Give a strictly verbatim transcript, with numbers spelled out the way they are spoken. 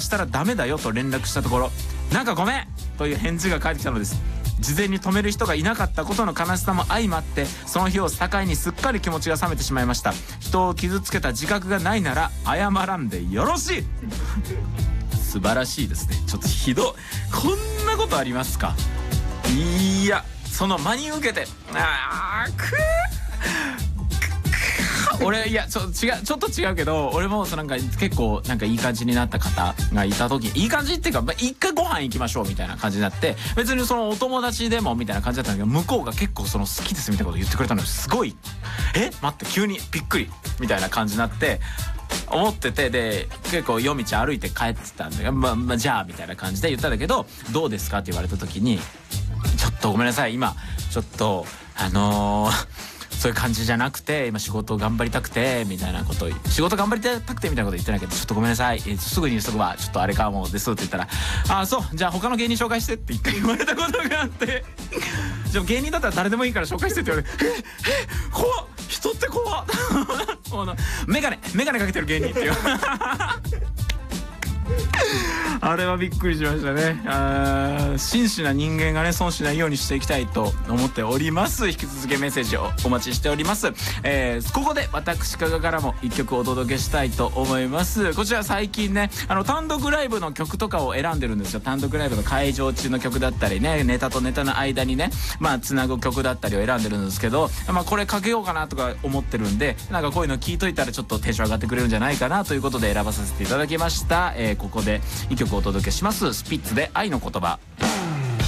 したらダメだよと連絡したところ、なんかごめんという返事が返ってきたのです。事前に止める人がいなかったことの悲しさも相まって、その日を境にすっかり気持ちが冷めてしまいました。人を傷つけた自覚がないなら謝らんでよろしい素晴らしいですね。ちょっとひどい、こんなことありますか。いや、その真に受けて、あーくー俺、いや、ちょ違うちょっと違うけど、俺もそのなんか結構なんかいい感じになった方がいた時、いい感じっていうか、まあ、一回ご飯行きましょうみたいな感じになって、別にそのお友達でもみたいな感じだったんだけど、向こうが結構その好きですみたいなこと言ってくれたのよ。すごい、え待って急にびっくりみたいな感じになって思ってて、で結構夜道歩いて帰ってたんだけど、まあ、まあ、じゃあみたいな感じで言ったんだけど、どうですかって言われた時に、ちょっとごめんなさい、今ちょっとあのーそういう感じじゃなくて、今仕事頑張りたくてみたいなことを、仕事頑張りたくてみたいなこと言ってないけど、ちょっとごめんなさい、えー、すぐにすぐはちょっとあれかもですって言ったら、ああそう、じゃあ他の芸人紹介してって一回言われたことがあってじゃあ芸人だったら誰でもいいから紹介してって言われて、ええ怖っ、人って怖っメガネメガネかけてる芸人っていうあれはびっくりしましたね。あ、真摯な人間がね損しないようにしていきたいと思っております。引き続きメッセージをお待ちしております。えー、ここで私加賀からも一曲お届けしたいと思います。こちら最近ね、あの単独ライブの曲とかを選んでるんですよ。単独ライブの会場中の曲だったりね、ネタとネタの間にね、まあつなぐ曲だったりを選んでるんですけど、まあこれかけようかなとか思ってるんで、なんかこういうの聞いといたらちょっとテンション上がってくれるんじゃないかなということで選ばさせていただきました。えー、ここで一曲お届けします。スピッツで愛の言葉。